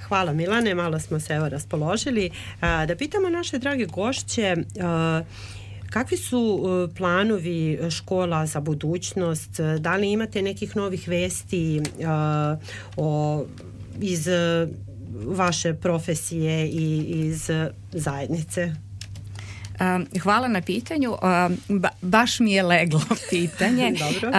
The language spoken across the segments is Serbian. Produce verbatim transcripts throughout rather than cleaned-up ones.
Hvala Milane, malo smo se evo raspoložili. Da pitamo naše drage gošće, kakvi su planovi škola za budućnost? Da li imate nekih novih vesti o, iz vaše profesije i iz zajednice? Hvala na pitanju. Ba, baš mi je leglo pitanje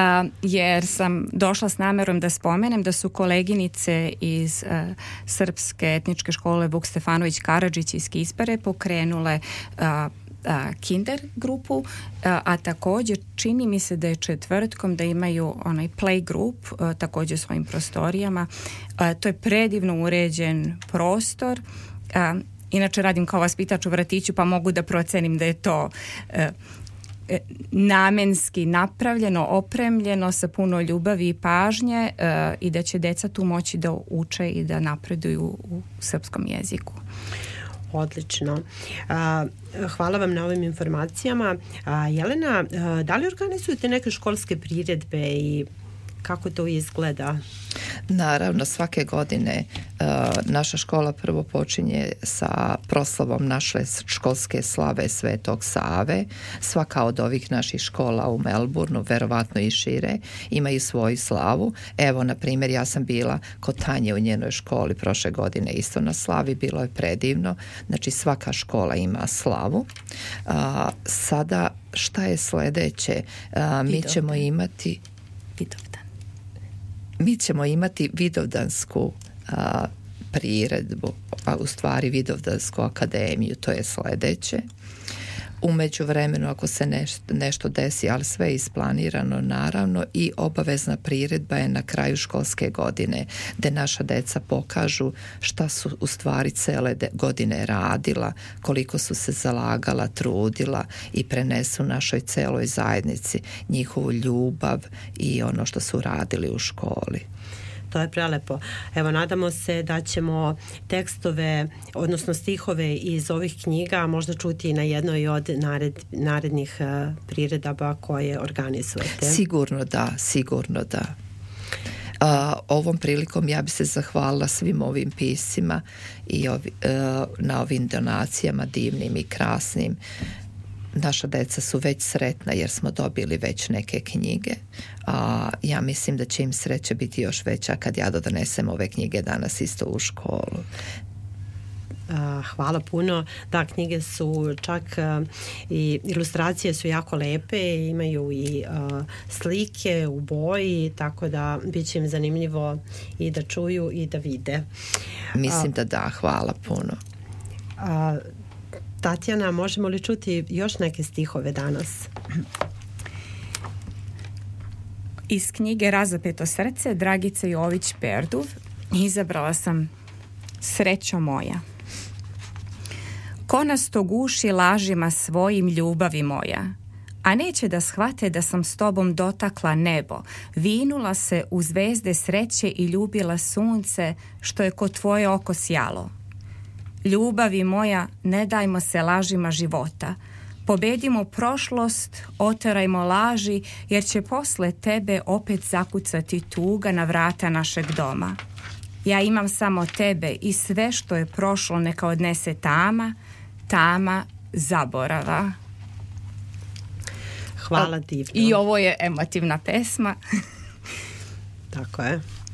jer sam došla s namerom da spomenem da su koleginice iz uh, Srpske etničke škole Vuk Stefanović Karadžić iz Kispare pokrenule uh, uh, kinder grupu, uh, a također čini mi se da je četvrtkom da imaju onaj play group uh, također u svojim prostorijama. Uh, to je predivno uređen prostor. Uh, Inače radim kao vaspitač u vrtiću pa mogu da procenim da je to e, e, namenski napravljeno, opremljeno sa puno ljubavi i pažnje e, i da će deca tu moći da uče i da napreduju u srpskom jeziku. Odlično. A, hvala vam na ovim informacijama. A, Jelena, a, da li organizujete neke školske priredbe i kako to izgleda? Naravno, svake godine uh, naša škola prvo počinje sa proslavom naše školske slave Svetog Save. Svaka od ovih naših škola u Melbourneu, verovatno i šire, imaju svoju slavu. Evo, na primjer, ja sam bila kod Tanje u njenoj školi prošle godine isto na slavi, bilo je predivno. Znači, svaka škola ima slavu. Uh, sada, šta je sledeće? Uh, mi ćemo imati... Vidovdan. Mi ćemo imati vidovdansku a, priredbu, a u stvari Vidovdansku akademiju, to je sledeće. U međuvremenu ako se nešto, nešto desi, ali sve je isplanirano naravno, i obavezna priredba je na kraju školske godine, gde naša deca pokažu šta su u stvari cele de, godine radila, koliko su se zalagala, trudila i prenesu našoj celoj zajednici njihovu ljubav i ono što su radili u školi. To je prelepo. Evo, nadamo se da ćemo tekstove, odnosno stihove iz ovih knjiga možda čuti na jednoj od nared, narednih uh, priredaba koje organizujete. Sigurno da, sigurno da. Uh, ovom prilikom ja bi se zahvalila svim ovim piscima i ovi, uh, na ovim donacijama divnim i krasnim. Naša deca su već sretna jer smo dobili već neke knjige, a ja mislim da će im sreća biti još veća kad ja donesem ove knjige danas isto u školu. Hvala puno. Da, knjige su čak uh, i ilustracije su jako lepe, imaju i uh, slike u boji, tako da bit će im zanimljivo i da čuju i da vide. Mislim uh, da da, hvala puno. Uh, Tatjana, možemo li čuti još neke stihove danas? Iz knjige Razapeto srce, Dragice Jović Perduv, izabrala sam Srećo moja. Ko nas to guši lažima svojim, ljubavi moja, a neće da shvate da sam s tobom dotakla nebo, vinula se u zvezde sreće i ljubila sunce što je kod tvoje oko sjalo. Ljubavi moja, ne dajmo se lažima života. Pobedimo prošlost, oterajmo laži, jer će posle tebe opet zakucati tuga na vrata našeg doma. Ja imam samo tebe i sve što je prošlo neka odnese tama, tama zaborava. Hvala divno. I ovo je emotivna pesma. Tako je.